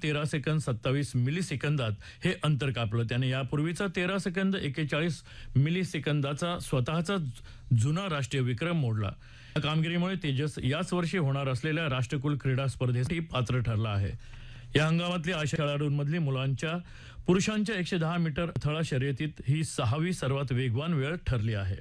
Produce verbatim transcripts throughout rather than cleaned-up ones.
तेरा सेकंद सत्तावीस मिली सेकंदात हे अंतर कापलं. त्याने यापूर्वीचा तेरा सेकंद एक्केचाळीस मिली सेकंदाचा स्वतःचा जुना राष्ट्रीय विक्रम मोडला. या कामगिरीमुळे तेजस याच वर्षी होणार असलेल्या राष्ट्रकुल क्रीडा स्पर्धेसाठी पात्र ठरला आहे. या हंगामातली आशिया खेळाडूंमधली मुलांच्या पुरुषांच्या एकशे दहा मीटर थळा शर्यतीत ही सहावी सर्वात वेगवान वेळ ठरली आहे.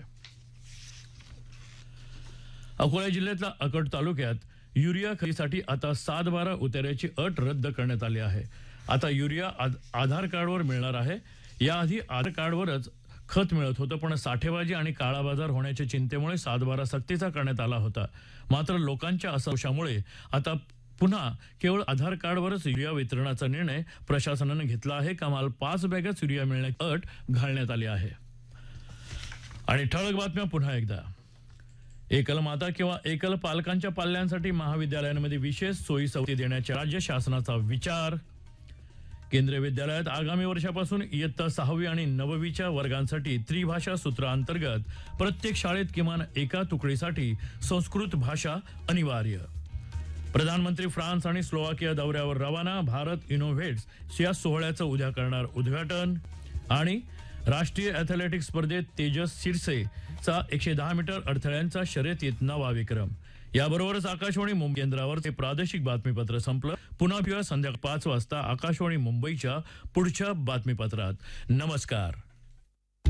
अकोला जिल्ह्यातल्या अकोट तालुक्यात युरिया खरेदीसाठी आता सात बारा उतार्याची अट रद्द करण्यात आली आहे. आता युरिया आधार कार्डवर मिळणार आहे. याआधी आधार कार्डवरच खत मिळत होतं, पण साठेबाजी आणि काळा बाजार होण्याच्या चिंतेमुळे सात बारा सक्तीचा करण्यात आला होता. मात्र लोकांच्या असंतोषामुळे आता पुन्हा केवळ आधार कार्डवरच युरिया वितरणाचा निर्णय प्रशासनाने घेतला आहे. कमाल पाच बॅगच युरिया मिळण्याची अट घालण्यात आली आहे. आणि ठळक बातम्या पुन्हा एकदा. एकल माता किंवा एकल पालकांच्या पाल्यांसाठी महाविद्यालयांमध्ये विशेष सोयी सवलती देण्याच्या राज्य शासनाचा विचार. केंद्रीय विद्यालयात आगामी वर्षापासून इयत्ता सहावी आणि नववीच्या वर्गांसाठी त्रिभाषा सूत्रांतर्गत प्रत्येक शाळेत किमान एका तुकडीसाठी संस्कृत भाषा अनिवार्य. प्रधानमंत्री फ्रान्स आणि स्लोवाकिया दौऱ्यावर रवाना. भारत इनोव्हेट्स या सोहळ्याचं उद्या करणार उद्घाटन. आणि राष्ट्रीय ॲथलेटिक्स स्पर्धेत तेजस शिरसेचा एकशे दहा मीटर अडथळ्यांचा शर्यतीत नवा विक्रम. याबरोबरच आकाशवाणी मुंबई केंद्रावर ते प्रादेशिक बातमीपत्र संपलं. पुन्हा भेटूया संध्याकाळी पाच वाजता आकाशवाणी मुंबईच्या पुढच्या बातमीपत्रात. नमस्कार.